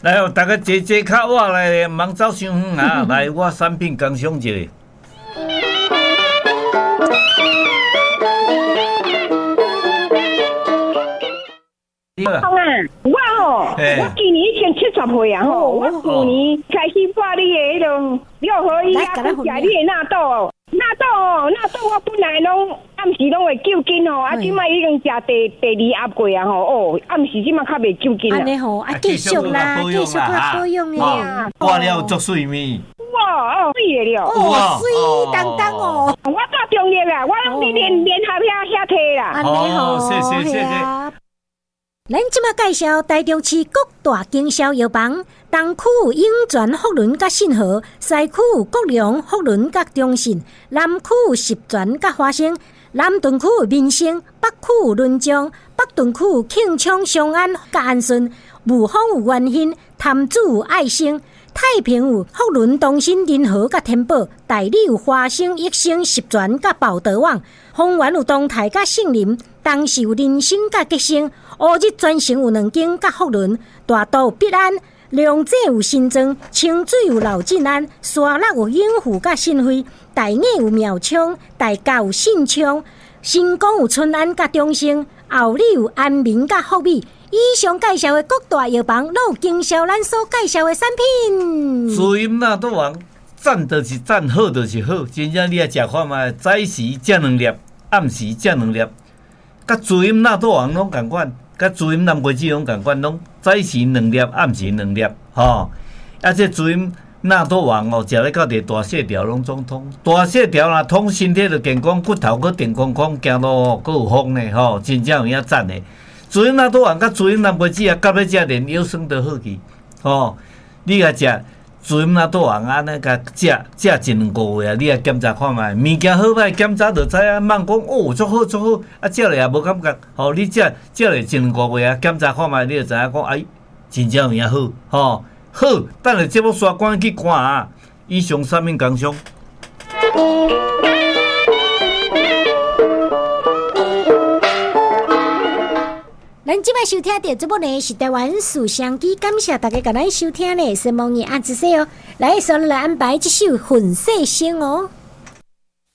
来哦，大家坐靠我来，忙走伤远啊！来，我产品工商一下。 我今年70岁啊吼，我去年开始发你的迄种六合一啊，去食你的纳豆，我本来拢暗时拢会救筋吼，啊，即摆已经食第二盒过啊吼，暗时即摆较袂救筋啦。 安尼吼，啊，继续啦，继续较保养的啊。 挂了足水面。 哇，水的了。 哦，水当当哦。 我到中立啊，我拢去联合遐摕啦。 安尼吼，谢。咱即马介绍台中市各大经销药房，东区有永泉福伦甲信和，西区有国良福伦甲中信，南区有十全甲华兴，南屯区有民生，北区有仑江，北屯区有庆昌双安甲安顺，雾峰有元兴，潭子有爱心，太平有福伦东新仁和甲天宝，大理有华兴益生十全甲宝德旺，丰原有东泰甲杏林，东势有人生甲吉生，乌日专程有两间甲福伦，大道有必安，龙井有新庄，清水有老进安，沙鹿有永福甲新辉，大雅有苗昌，大甲有信昌，新光有春安甲中兴，后里有安民甲福美。以上介绍的各大药房，都有经销咱所介绍的产品。 滋阴纳豆王，赞就是赞，好就是好，真正你也食看嘛，早时食2粒，暗时食2粒，甲滋阴纳豆王拢同款，甲滋阴南瓜子拢同款，拢早时2粒，暗时2粒，吼。啊，这滋阴纳豆王哦，食咧到第大细条拢总通，大细条若通，身体就健康，骨头佫电框框，行路佫有风呢，吼，真正有影赞的。滋阴纳豆王甲滋阴南瓜子啊，夹咧食连腰酸都好去，吼！你甲食滋阴纳豆王安尼甲食1-2个月啊，你也检查看卖，物件好歹检查就知啊，莫讲哦，足好足好，啊食了也无感觉，吼！你食了1-2个月啊，检查看卖，你就知影讲，哎，真正有影好，吼！好，等下节目刷关去看啊！以上产品工商。 咱即摆收听到节目呢是台湾书香机，感谢大家甲咱收听呢，希望你按一下哦。来，先来安排这首《粉色星》哦。